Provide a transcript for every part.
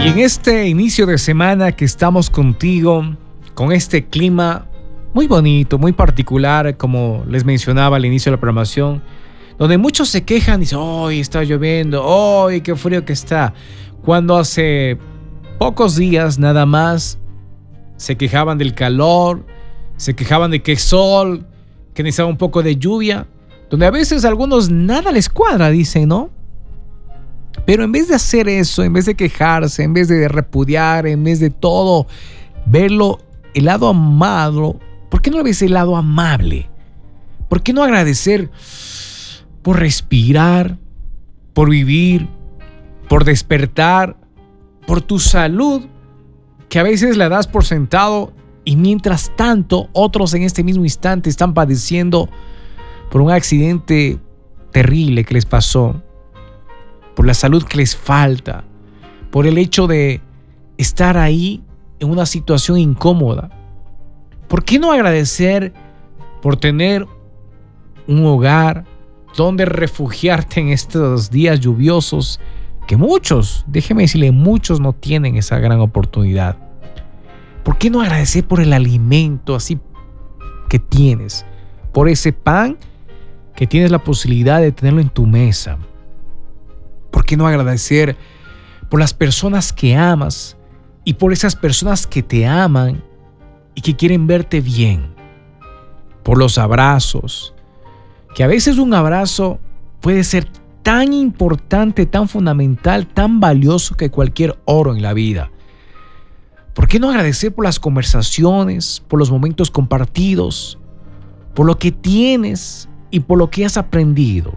Y en este inicio de semana que estamos contigo, con este clima muy bonito, muy particular, como les mencionaba al inicio de la programación, donde muchos se quejan y dicen, hoy está lloviendo, hoy qué frío que está, cuando hace pocos días nada más se quejaban del calor, se quejaban de que sol, que necesitaba un poco de lluvia, donde a veces a algunos nada les cuadra, dicen, ¿no? Pero en vez de hacer eso, en vez de quejarse, en vez de repudiar, en vez de todo, verlo el lado amado, ¿por qué no lo ves el lado amable? ¿Por qué no agradecer por respirar, por vivir, por despertar, por tu salud, que a veces la das por sentado y mientras tanto otros en este mismo instante están padeciendo por un accidente terrible que les pasó, por la salud que les falta, por el hecho de estar ahí en una situación incómoda? ¿Por qué no agradecer por tener un hogar donde refugiarte en estos días lluviosos que muchos, déjeme decirle, muchos no tienen esa gran oportunidad? ¿Por qué no agradecer por el alimento así que tienes, por ese pan que tienes la posibilidad de tenerlo en tu mesa? ¿Por qué no agradecer por las personas que amas y por esas personas que te aman y que quieren verte bien? Por los abrazos, que a veces un abrazo puede ser tan importante, tan fundamental, tan valioso que cualquier oro en la vida. ¿Por qué no agradecer por las conversaciones, por los momentos compartidos, por lo que tienes y por lo que has aprendido?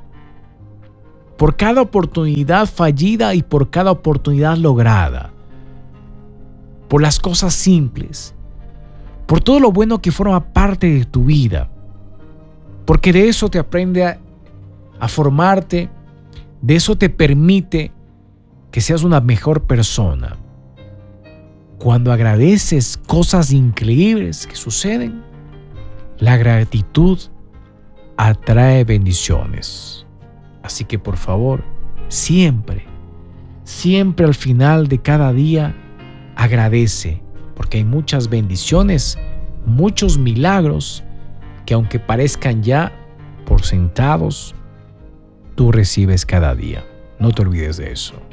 Por cada oportunidad fallida y por cada oportunidad lograda. Por las cosas simples. Por todo lo bueno que forma parte de tu vida. Porque de eso te aprende a formarte. De eso te permite que seas una mejor persona. Cuando agradeces cosas increíbles que suceden, la gratitud atrae bendiciones. Así que por favor, siempre al final de cada día, agradece, porque hay muchas bendiciones, muchos milagros que aunque parezcan ya por sentados, tú recibes cada día. No te olvides de eso.